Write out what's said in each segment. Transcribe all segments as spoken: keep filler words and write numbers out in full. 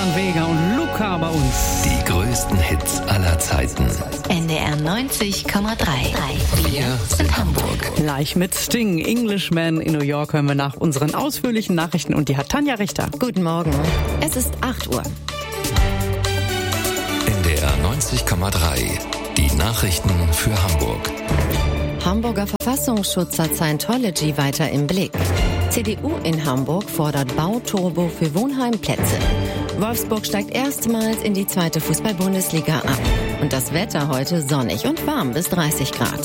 Susan Vega und Luca bei uns. Die größten Hits aller Zeiten. N D R neunzig Komma drei. Wir sind Hamburg. Gleich mit Sting, Englishman in New York, hören wir nach unseren ausführlichen Nachrichten und die hat Tanja Richter. Guten Morgen. Es ist acht Uhr. N D R neunzig Komma drei. Die Nachrichten für Hamburg. Hamburger Verfassungsschutz hat Scientology weiter im Blick. C D U in Hamburg fordert Bauturbo für Wohnheimplätze. Wolfsburg steigt erstmals in die zweite Fußball-Bundesliga ab. Und das Wetter heute sonnig und warm bis dreißig Grad.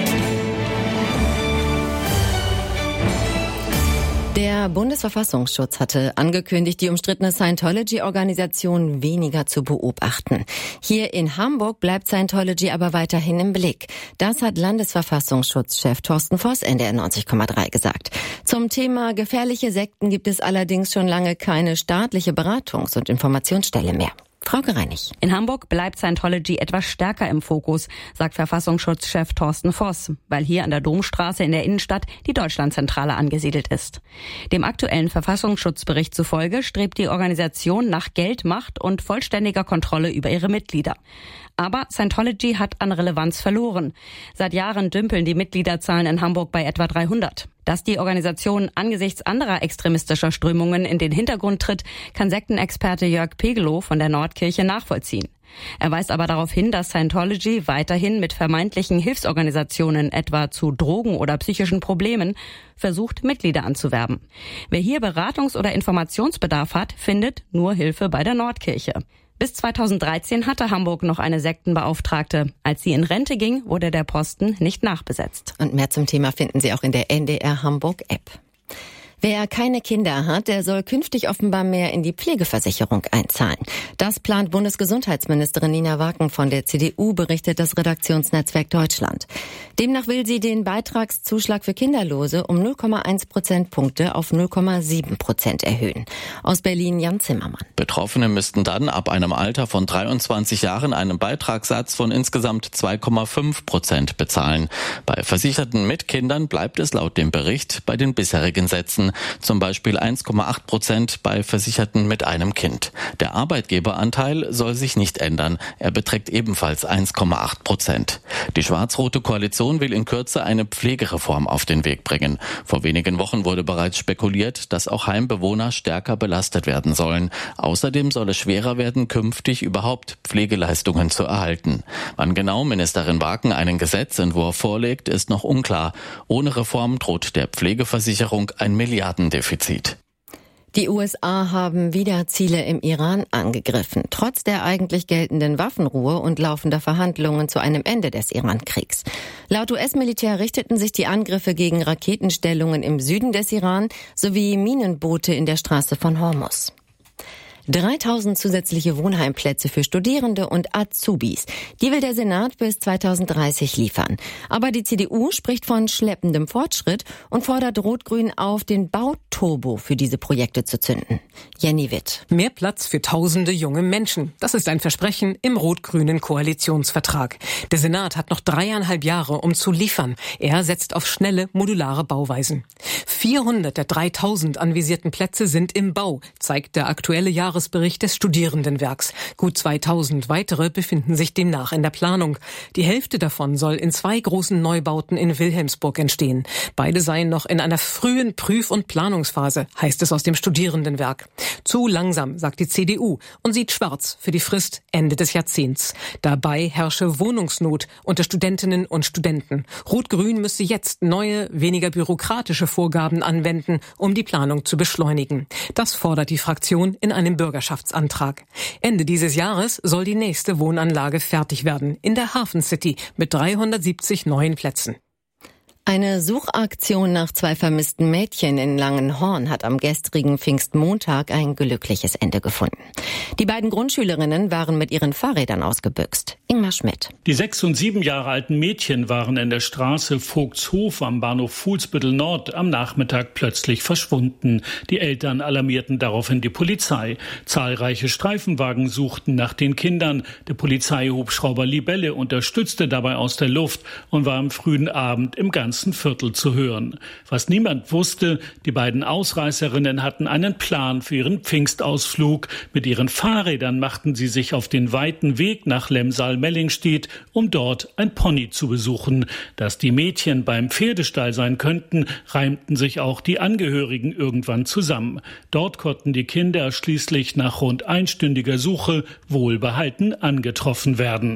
Der Bundesverfassungsschutz hatte angekündigt, die umstrittene Scientology-Organisation weniger zu beobachten. Hier in Hamburg bleibt Scientology aber weiterhin im Blick. Das hat Landesverfassungsschutzchef Thorsten Voss N D R neunzig Komma drei gesagt. Zum Thema gefährliche Sekten gibt es allerdings schon lange keine staatliche Beratungs- und Informationsstelle mehr. Frauke Reinig. In Hamburg bleibt Scientology etwas stärker im Fokus, sagt Verfassungsschutzchef Thorsten Voss, weil hier an der Domstraße in der Innenstadt die Deutschlandzentrale angesiedelt ist. Dem aktuellen Verfassungsschutzbericht zufolge strebt die Organisation nach Geld, Macht und vollständiger Kontrolle über ihre Mitglieder. Aber Scientology hat an Relevanz verloren. Seit Jahren dümpeln die Mitgliederzahlen in Hamburg bei etwa dreihundert. Dass die Organisation angesichts anderer extremistischer Strömungen in den Hintergrund tritt, kann Sektenexperte Jörg Pegelow von der Nordkirche nachvollziehen. Er weist aber darauf hin, dass Scientology weiterhin mit vermeintlichen Hilfsorganisationen, etwa zu Drogen- oder psychischen Problemen, versucht, Mitglieder anzuwerben. Wer hier Beratungs- oder Informationsbedarf hat, findet nur Hilfe bei der Nordkirche. Bis zweitausenddreizehn hatte Hamburg noch eine Sektenbeauftragte. Als sie in Rente ging, wurde der Posten nicht nachbesetzt. Und mehr zum Thema finden Sie auch in der N D R Hamburg App. Wer keine Kinder hat, der soll künftig offenbar mehr in die Pflegeversicherung einzahlen. Das plant Bundesgesundheitsministerin Nina Waken von der C D U, berichtet das Redaktionsnetzwerk Deutschland. Demnach will sie den Beitragszuschlag für Kinderlose um null Komma eins Prozentpunkte auf null Komma sieben Prozent erhöhen. Aus Berlin Jan Zimmermann. Betroffene müssten dann ab einem Alter von dreiundzwanzig Jahren einen Beitragssatz von insgesamt zwei Komma fünf Prozent bezahlen. Bei Versicherten mit Kindern bleibt es laut dem Bericht bei den bisherigen Sätzen. Zum Beispiel eins Komma acht Prozent bei Versicherten mit einem Kind. Der Arbeitgeberanteil soll sich nicht ändern. Er beträgt ebenfalls eins Komma acht Prozent. Die schwarz-rote Koalition will in Kürze eine Pflegereform auf den Weg bringen. Vor wenigen Wochen wurde bereits spekuliert, dass auch Heimbewohner stärker belastet werden sollen. Außerdem soll es schwerer werden, künftig überhaupt Pflegeleistungen zu erhalten. Wann genau Ministerin Waken einen Gesetzentwurf vorlegt, ist noch unklar. Ohne Reform droht der Pflegeversicherung ein Milliarden Milliardendefizit. Die U S A haben wieder Ziele im Iran angegriffen, trotz der eigentlich geltenden Waffenruhe und laufender Verhandlungen zu einem Ende des Iran-Kriegs. Laut U S-Militär richteten sich die Angriffe gegen Raketenstellungen im Süden des Iran sowie Minenboote in der Straße von Hormuz. dreitausend zusätzliche Wohnheimplätze für Studierende und Azubis. Die will der Senat bis zweitausenddreißig liefern. Aber die C D U spricht von schleppendem Fortschritt und fordert Rot-Grün auf, den Bauturbo für diese Projekte zu zünden. Jenny Witt. Mehr Platz für tausende junge Menschen. Das ist ein Versprechen im rot-grünen Koalitionsvertrag. Der Senat hat noch dreieinhalb Jahre, um zu liefern. Er setzt auf schnelle, modulare Bauweisen. vierhundert der dreitausend anvisierten Plätze sind im Bau, zeigt der aktuelle Jahresbericht des Studierendenwerks. Gut zweitausend weitere befinden sich demnach in der Planung. Die Hälfte davon soll in zwei großen Neubauten in Wilhelmsburg entstehen. Beide seien noch in einer frühen Prüf- und Planungsphase, heißt es aus dem Studierendenwerk. Zu langsam, sagt die C D U und sieht schwarz für die Frist Ende des Jahrzehnts. Dabei herrsche Wohnungsnot unter Studentinnen und Studenten. Rot-Grün müsse jetzt neue, weniger bürokratische Vorgaben anwenden, um die Planung zu beschleunigen. Das fordert die Fraktion in einem Bürgerschaftsantrag. Ende dieses Jahres soll die nächste Wohnanlage fertig werden, in der Hafen City mit dreihundertsiebzig neuen Plätzen. Eine Suchaktion nach zwei vermissten Mädchen in Langenhorn hat am gestrigen Pfingstmontag ein glückliches Ende gefunden. Die beiden Grundschülerinnen waren mit ihren Fahrrädern ausgebüxt. Ingmar Schmidt. Die sechs- und sieben Jahre alten Mädchen waren in der Straße Vogtshof am Bahnhof Fuhlsbüttel Nord am Nachmittag plötzlich verschwunden. Die Eltern alarmierten daraufhin die Polizei. Zahlreiche Streifenwagen suchten nach den Kindern. Der Polizeihubschrauber Libelle unterstützte dabei aus der Luft und war am frühen Abend im ganzen ganzen Viertel zu hören. Was niemand wusste, die beiden Ausreißerinnen hatten einen Plan für ihren Pfingstausflug. Mit ihren Fahrrädern machten sie sich auf den weiten Weg nach Lemsal-Mellingstedt, um dort ein Pony zu besuchen. Dass die Mädchen beim Pferdestall sein könnten, reimten sich auch die Angehörigen irgendwann zusammen. Dort konnten die Kinder schließlich nach rund einstündiger Suche wohlbehalten angetroffen werden.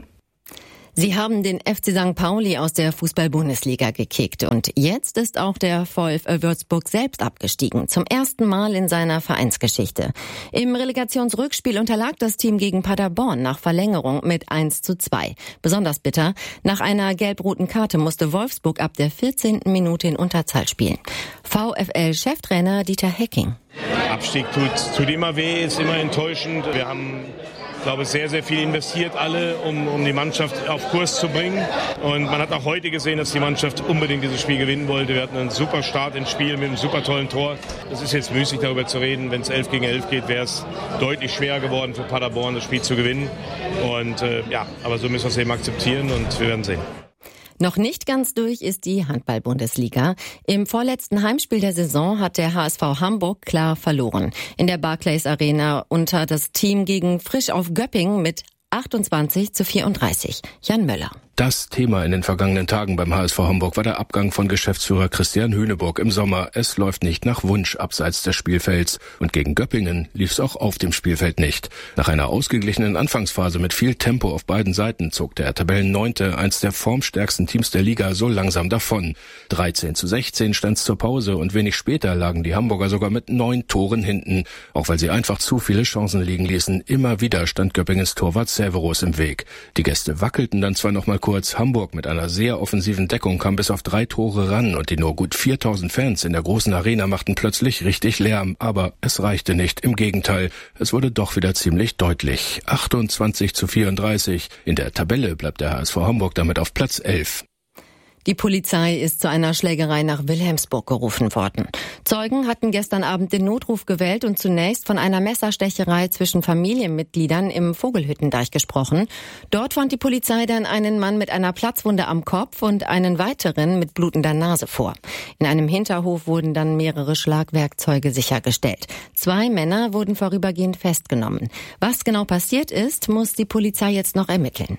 Sie haben den F C Sankt Pauli aus der Fußball-Bundesliga gekickt und jetzt ist auch der VfL Würzburg selbst abgestiegen, zum ersten Mal in seiner Vereinsgeschichte. Im Relegationsrückspiel unterlag das Team gegen Paderborn nach Verlängerung mit eins zu zwei. Besonders bitter, nach einer gelb-roten Karte musste Wolfsburg ab der vierzehnten Minute in Unterzahl spielen. VfL-Cheftrainer Dieter Hecking. Abstieg tut, tut immer weh, ist immer enttäuschend. Wir haben, ich glaube, sehr, sehr viel investiert alle, um, um die Mannschaft auf Kurs zu bringen. Und man hat auch heute gesehen, dass die Mannschaft unbedingt dieses Spiel gewinnen wollte. Wir hatten einen super Start ins Spiel mit einem super tollen Tor. Es ist jetzt müßig, darüber zu reden. Wenn es elf gegen elf geht, wäre es deutlich schwerer geworden für Paderborn, das Spiel zu gewinnen. Und äh, ja, aber so müssen wir es eben akzeptieren und wir werden sehen. Noch nicht ganz durch ist die Handball-Bundesliga. Im vorletzten Heimspiel der Saison hat der H S V Hamburg klar verloren. In der Barclays Arena unter das Team gegen Frisch auf Göppingen mit achtundzwanzig zu vierunddreißig. Jan Möller. Das Thema in den vergangenen Tagen beim H S V Hamburg war der Abgang von Geschäftsführer Christian Höneburg im Sommer. Es läuft nicht nach Wunsch abseits des Spielfelds. Und gegen Göppingen lief es auch auf dem Spielfeld nicht. Nach einer ausgeglichenen Anfangsphase mit viel Tempo auf beiden Seiten zog der Tabellenneunte, eins der formstärksten Teams der Liga, so langsam davon. dreizehn zu sechzehn stand es zur Pause und wenig später lagen die Hamburger sogar mit neun Toren hinten. Auch weil sie einfach zu viele Chancen liegen ließen. Immer wieder stand Göppingens Torwart Severus im Weg. Die Gäste wackelten dann zwar noch mal kurz. Hamburg mit einer sehr offensiven Deckung kam bis auf drei Tore ran und die nur gut viertausend Fans in der großen Arena machten plötzlich richtig Lärm. Aber es reichte nicht. Im Gegenteil, es wurde doch wieder ziemlich deutlich. achtundzwanzig zu vierunddreißig. In der Tabelle bleibt der H S V Hamburg damit auf Platz elf. Die Polizei ist zu einer Schlägerei nach Wilhelmsburg gerufen worden. Zeugen hatten gestern Abend den Notruf gewählt und zunächst von einer Messerstecherei zwischen Familienmitgliedern im Vogelhüttendeich gesprochen. Dort fand die Polizei dann einen Mann mit einer Platzwunde am Kopf und einen weiteren mit blutender Nase vor. In einem Hinterhof wurden dann mehrere Schlagwerkzeuge sichergestellt. Zwei Männer wurden vorübergehend festgenommen. Was genau passiert ist, muss die Polizei jetzt noch ermitteln.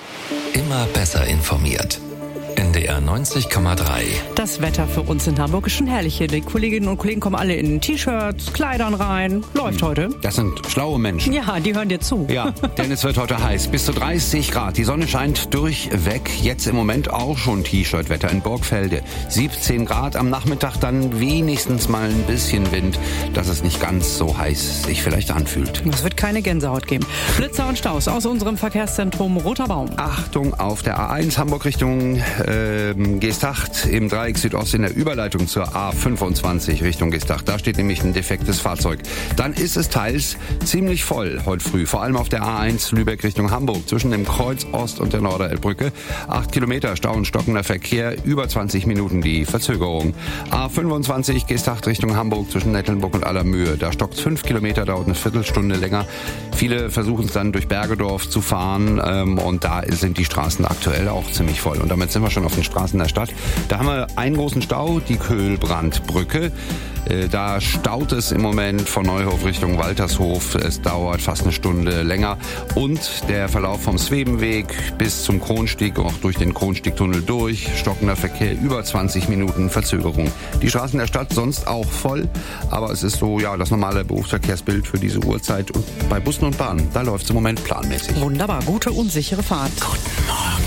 Immer besser informiert. N D R neunzig Komma drei. Das Wetter für uns in Hamburg ist schon herrlich hier. Die Kolleginnen und Kollegen kommen alle in T-Shirts, Kleidern rein. Läuft hm. heute. Das sind schlaue Menschen. Ja, die hören dir zu. Ja, denn es wird heute heiß. Bis zu dreißig Grad. Die Sonne scheint durchweg. Jetzt im Moment auch schon T-Shirt-Wetter in Burgfelde. siebzehn Grad. Am Nachmittag dann wenigstens mal ein bisschen Wind, dass es nicht ganz so heiß sich vielleicht anfühlt. Es wird keine Gänsehaut geben. Blitzer und Staus aus unserem Verkehrszentrum Roter Baum. Achtung auf der A eins Hamburg Richtung Ähm, Geesthacht im Dreieck Südost in der Überleitung zur A fünfundzwanzig Richtung Geesthacht. Da steht nämlich ein defektes Fahrzeug. Dann ist es teils ziemlich voll heute früh, vor allem auf der A eins Lübeck Richtung Hamburg zwischen dem Kreuz Ost und der Norderelbbrücke. Acht Kilometer Stau und stockender Verkehr, über zwanzig Minuten die Verzögerung. A fünfundzwanzig Geesthacht Richtung Hamburg zwischen Nettelnburg und Allermühe. Da stockt fünf Kilometer, dauert eine Viertelstunde länger. Viele versuchen es dann durch Bergedorf zu fahren ähm, und da sind die Straßen aktuell auch ziemlich voll. Und damit sind wir schon auf den Straßen der Stadt. Da haben wir einen großen Stau, die Köhlbrandbrücke. Äh, da staut es im Moment von Neuhof Richtung Waltershof. Es dauert fast eine Stunde länger. Und der Verlauf vom Svebenweg bis zum Kronstieg, auch durch den Kronstiegtunnel durch. Stockender Verkehr, über zwanzig Minuten Verzögerung. Die Straßen der Stadt sonst auch voll, aber es ist so ja das normale Berufsverkehrsbild für diese Uhrzeit. Und bei Bussen und Bahnen, da läuft es im Moment planmäßig. Wunderbar, gute und sichere Fahrt. Guten Morgen.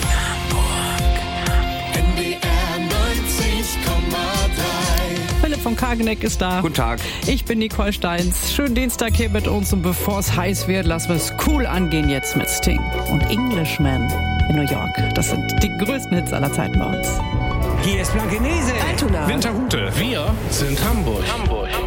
Philipp von Kageneck ist da. Guten Tag. Ich bin Nicole Steins. Schönen Dienstag hier mit uns und bevor es heiß wird, lassen wir es cool angehen jetzt mit Sting und Englishman in New York. Das sind die größten Hits aller Zeiten bei uns. Hier ist Blankenese. Altona. Winterhude. Wir sind Hamburg. Hamburg.